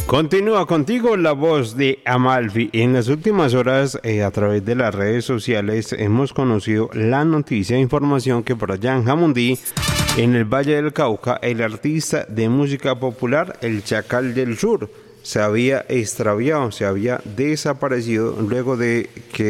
Continúa contigo la voz de Amalfi. En las últimas horas, a través de las redes sociales, hemos conocido la noticia e información que por allá en Jamundí, en el Valle del Cauca, el artista de música popular, el Chacal del Sur, se había extraviado, se había desaparecido luego de que